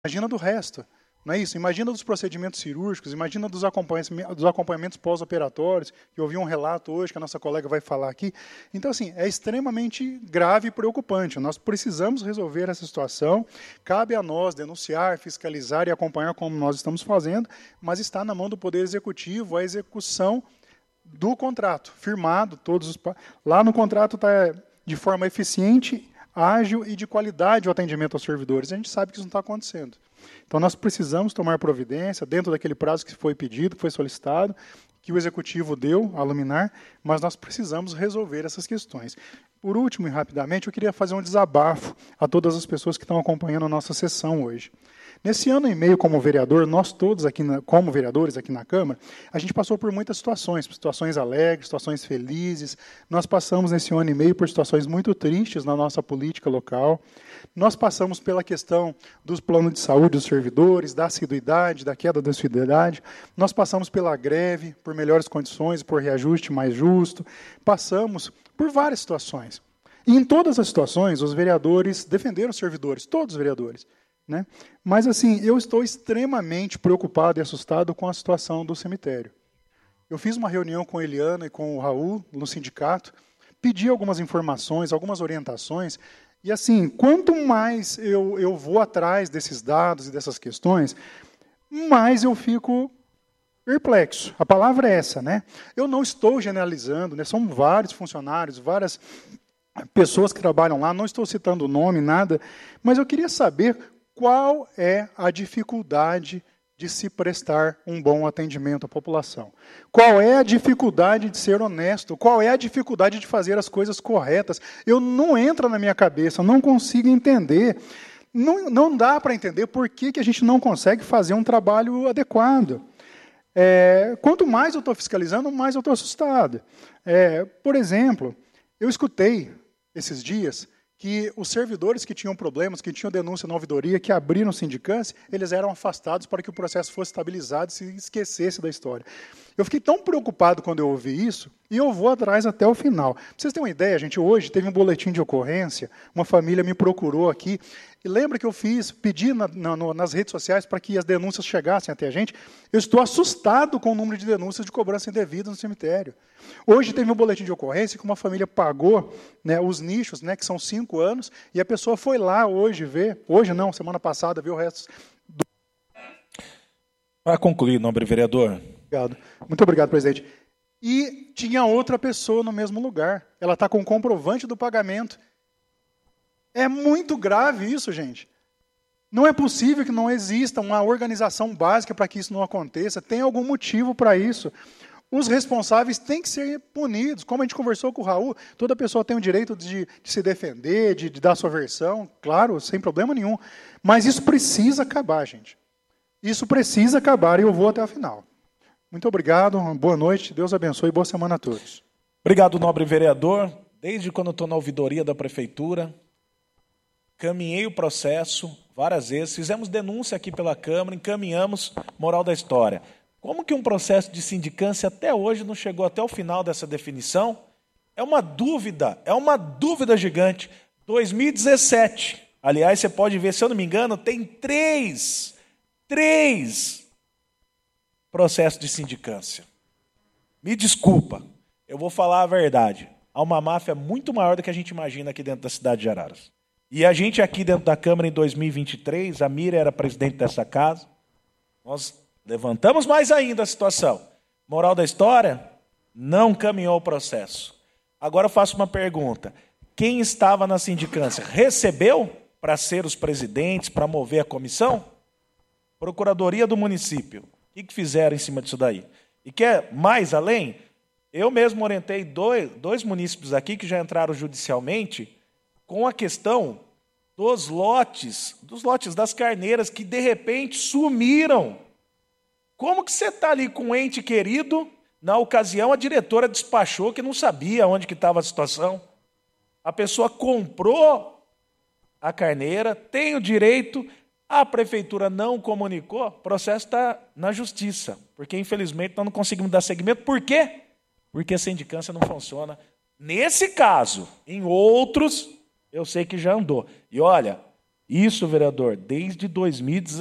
Imagina do resto. Não é isso? Imagina dos procedimentos cirúrgicos, imagina dos acompanhamentos pós-operatórios, que eu ouvi um relato hoje que a nossa colega vai falar aqui. Então, assim, é extremamente grave e preocupante. Nós precisamos resolver essa situação. Cabe a nós denunciar, fiscalizar e acompanhar como nós estamos fazendo, mas está na mão do Poder Executivo a execução do contrato, firmado. Lá no contrato está de forma eficiente, ágil e de qualidade o atendimento aos servidores. A gente sabe que isso não está acontecendo. Então, nós precisamos tomar providência dentro daquele prazo que foi pedido, que foi solicitado, que o Executivo deu a liminar, mas nós precisamos resolver essas questões. Por último, e rapidamente, eu queria fazer um desabafo a todas as pessoas que estão acompanhando a nossa sessão hoje. Nesse ano e meio como vereador, nós todos aqui, como vereadores aqui na Câmara, a gente passou por muitas situações alegres, situações felizes. Nós passamos nesse ano e meio por situações muito tristes na nossa política local. Nós passamos pela questão dos planos de saúde dos servidores, da assiduidade, da queda da assiduidade. Nós passamos pela greve, por melhores condições, por reajuste mais justo. Passamos por várias situações. E em todas as situações, os vereadores defenderam os servidores, todos os vereadores. Né? Mas, assim, eu estou extremamente preocupado e assustado com a situação do cemitério. Eu fiz uma reunião com a Eliana e com o Raul, no sindicato, pedi algumas informações, algumas orientações, e, assim, quanto mais eu vou atrás desses dados e dessas questões, mais eu fico perplexo. A palavra é essa, né? Eu não estou generalizando, né? São vários funcionários, várias pessoas que trabalham lá, não estou citando o nome, nada, mas eu queria saber qual é a dificuldade de se prestar um bom atendimento à população? Qual é a dificuldade de ser honesto? Qual é a dificuldade de fazer as coisas corretas? Não entra na minha cabeça, eu não consigo entender. Não dá para entender por que a gente não consegue fazer um trabalho adequado. Quanto mais eu estou fiscalizando, mais eu estou assustado. Por exemplo, eu escutei esses dias que os servidores que tinham problemas, que tinham denúncia na ouvidoria, que abriram sindicância, eles eram afastados para que o processo fosse estabilizado e se esquecesse da história. Eu fiquei tão preocupado quando eu ouvi isso, e eu vou atrás até o final. Para vocês terem uma ideia, gente, hoje teve um boletim de ocorrência, uma família me procurou aqui, e lembra que eu pedi nas redes sociais para que as denúncias chegassem até a gente? Eu estou assustado com o número de denúncias de cobrança indevida no cemitério. Hoje teve um boletim de ocorrência que uma família pagou, né, os nichos, né, que são 5 anos, e a pessoa foi lá semana passada, ver o resto. Para concluir, nobre vereador. Obrigado. Muito obrigado, presidente. E tinha outra pessoa no mesmo lugar. Ela está com o comprovante do pagamento. É muito grave isso, gente. Não é possível que não exista uma organização básica para que isso não aconteça. Tem algum motivo para isso. Os responsáveis têm que ser punidos. Como a gente conversou com o Raul, toda pessoa tem o direito de se defender, de dar sua versão, claro, sem problema nenhum. Mas isso precisa acabar, gente. Isso precisa acabar e eu vou até o final. Muito obrigado, boa noite, Deus abençoe e boa semana a todos. Obrigado, nobre vereador. Desde quando eu estou na ouvidoria da prefeitura, caminhei o processo várias vezes, fizemos denúncia aqui pela Câmara, encaminhamos, moral da história. Como que um processo de sindicância até hoje não chegou até o final dessa definição? É uma dúvida gigante. 2017, aliás, você pode ver, se eu não me engano, tem três processos de sindicância. Me desculpa, eu vou falar a verdade. Há uma máfia muito maior do que a gente imagina aqui dentro da cidade de Araras. E a gente aqui dentro da Câmara em 2023, a Mira era presidente dessa casa, nós levantamos mais ainda a situação. Moral da história, não caminhou o processo. Agora eu faço uma pergunta. Quem estava na sindicância recebeu para ser os presidentes, para mover a comissão? Procuradoria do município. O que fizeram em cima disso daí? E quer mais além? Eu mesmo orientei dois munícipes aqui que já entraram judicialmente com a questão dos lotes das carneiras que, de repente, sumiram. Como que você está ali com um ente querido? Na ocasião, a diretora despachou que não sabia onde que estava a situação. A pessoa comprou a carneira, tem o direito, a prefeitura não comunicou, o processo está na justiça, porque, infelizmente, nós não conseguimos dar seguimento. Por quê? Porque a sindicância não funciona. Nesse caso, em outros, eu sei que já andou. E, olha, Isso, vereador, desde 2017.